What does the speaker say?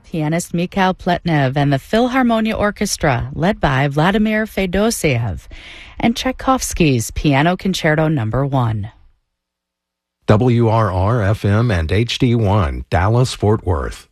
pianist Mikhail Pletnev and the Philharmonia Orchestra, led by Vladimir Fedosiev, and Tchaikovsky's Piano Concerto No. 1. WRR-FM and HD1, Dallas, Fort Worth.